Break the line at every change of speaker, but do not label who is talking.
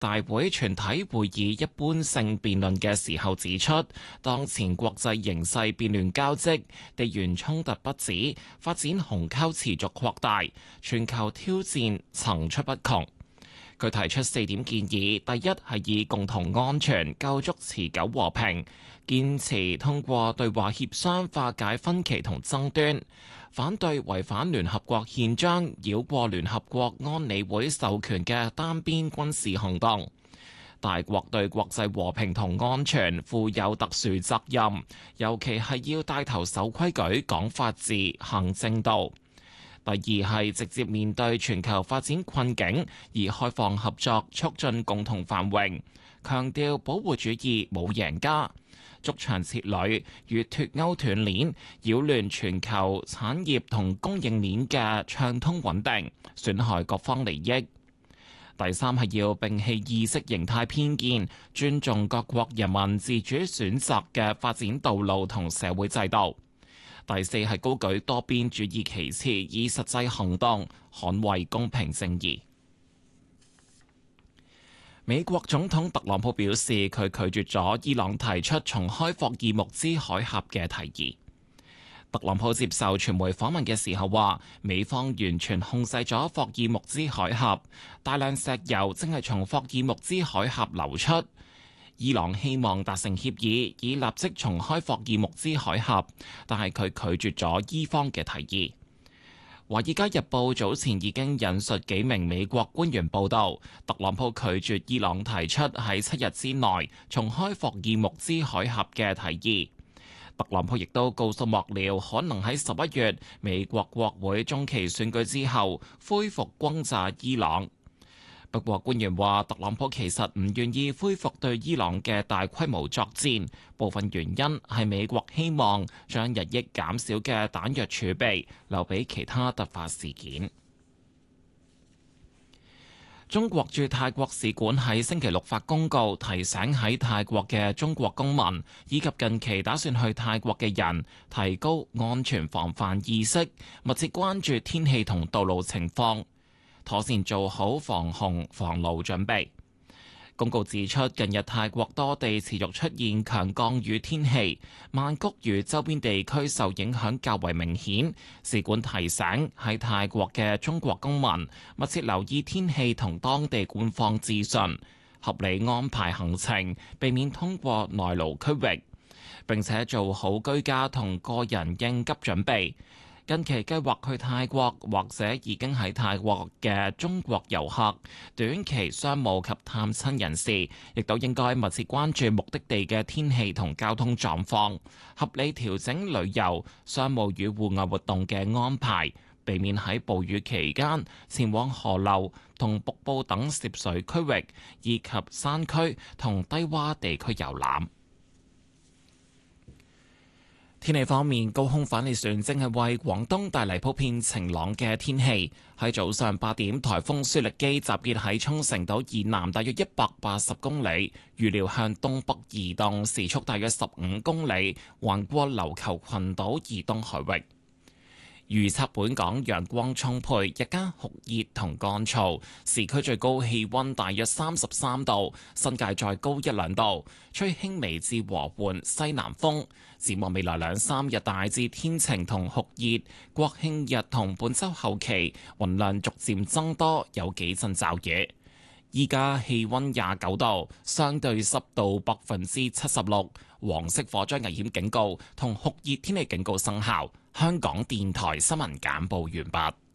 大會全體會議一般性辯論嘅時候指出，當前國際形勢變亂交織，地緣衝突不止，發展鴻溝持續擴大，全球挑戰層出不窮。佢提出4點建議：第一係以共同安全構築持久和平，堅持通過對話協商化解分歧同爭端，反對違反聯合國憲章、繞過聯合國安理會授權嘅單邊軍事行動。大國對國際和平同安全負有特殊責任，尤其係要帶頭守規矩、講法治、行正道。第二係直接面對全球發展困境，以開放合作促進共同繁榮，強調保護主義冇贏家，築牆設壘與脫鈎斷鏈，擾亂全球產業同供應鏈嘅暢通穩定，損害各方利益。第三係要摒棄意識形態偏見，尊重各國人民自主選擇嘅發展道路同社會制度。第四係高舉多邊主義旗幟，以實際行動捍衛公平正義。美國總統特朗普表示，佢拒絕咗伊朗提出重開霍爾木茲海峽嘅提議。特朗普接受傳媒訪問嘅時候話，美方完全控制咗霍爾木茲海峽，大量石油正係從霍爾木茲海峽流出。伊朗希望達成協議，以立即重開霍爾木茲海峽，但係佢拒絕咗伊方嘅提議。《華爾街日報》早前已經引述幾名美國官員報道，特朗普拒絕伊朗提出喺7日之內重開霍爾木茲海峽嘅提議。特朗普亦都告訴幕僚，可能喺11月美國國會中期選舉之後恢復轟炸伊朗。不過官員話，特朗普其實唔願意恢復對伊朗嘅大規模作戰，部分原因係美國希望將日益減少嘅彈藥儲備留俾其他突發事件。中國駐泰國使館喺星期六發公告，提醒喺泰國嘅中國公民以及近期打算去泰國嘅人，提高安全防範意識，密切關注天氣同道路情況，妥善做好防洪防澇準備。公告指出，近日泰國多地持續出現強降雨天氣，曼谷與周邊地區受影響較為明顯。使館提醒喺泰國嘅中國公民密切留意天氣同當地官方資訊，合理安排行程，避免通過內陸區域，並且做好居家同個人應急準備。近期計劃去泰國或者已經喺泰國嘅中國遊客、短期商務及探親人士，亦都應該密切關注目的地嘅天氣同交通狀況，合理調整旅遊、商務與戶外活動嘅安排，避免喺暴雨期間前往河流同瀑布等涉水區域，以及山區同低窪地區遊覽。天氣方面，高空反氣旋正係為廣東帶嚟普遍晴朗嘅天氣。喺早上8點，颱風舒力基集結喺沖繩島以南大約180公里，預料向東北移動，時速大約15公里，橫過琉球群島以東海域。預測本港陽光充沛，日間酷熱同乾燥，市區最高氣溫大約33度，新界再高1-2度，吹輕微至和緩西南風。展望未來2-3日大致天晴同酷熱，國慶日同本週後期雲量逐漸增多，有幾陣驟雨。依家氣溫29度，相對濕度76%，黃色火災危險警告同酷熱天氣警告生效。香港電台新聞簡報完畢。